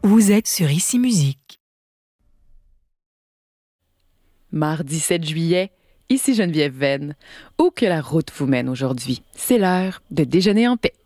Vous êtes sur Ici Musique. Mardi 7 juillet, ici Geneviève Venn. Où que la route vous mène aujourd'hui, c'est l'heure de déjeuner en paix.